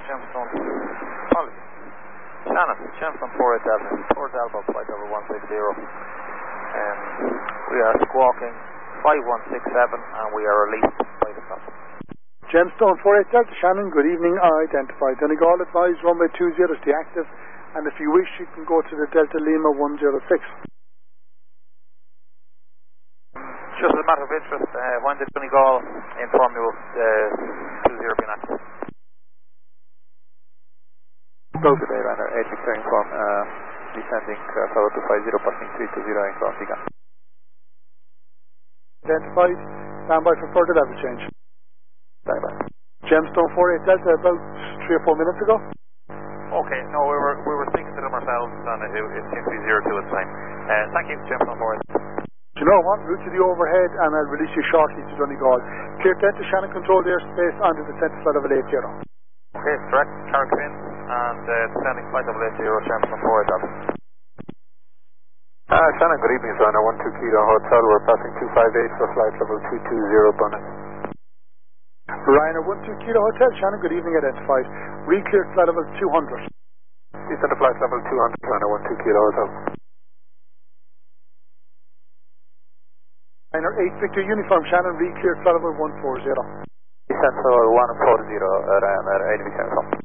Gemstone. Apologies. Shannon, Gemstone 48 Delta, Port Elbow, flight over 160. We are squawking 5167 and we are released 5 o'clock. Gemstone 48 Delta, Shannon, good evening, identified. Donegal advised runway 20 to stay active, and if you wish you can go to the Delta Lima 106. Just as a matter of interest, when did Donegal inform you of 20 being active? Today, runner 8 Victor inform, descending Tower 250, passing 320 aircraft began. Identified, stand by for further level change. Stand by. Gemstone 48 Delta, about 3 or 4 minutes ago. Okay, no, we were speaking to them ourselves, and it seems to be 02 at the time. Thank you, Gemstone 48. Do you know what? Route to the overhead, and I'll release you shortly to Donegal. Clear to Shannon controlled airspace onto the centre flight level 80. Okay, direct, Carrick Finn, and descending flight level 80, Gemstone 48 Delta. Shannon, good evening, it's runner 12 Kilo Hotel, we're passing 258 for flight level 220, Bunny. Ryanair 12 Kilo Hotel, Shannon, good evening, identified. Re-cleared flight level 200. Descend to flight level 200, Ryanair 12 Kilo Hotel. Ryanair 8 Victor Uniform, Shannon, re-cleared flight level 140. Descend to 140, Ryanair 8 Victor Uniform.